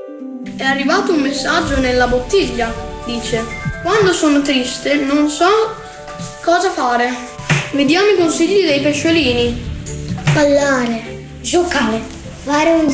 È arrivato un messaggio nella bottiglia, dice. Quando sono triste non so cosa fare. Vediamo i consigli dei pesciolini. Ballare, giocare, fare un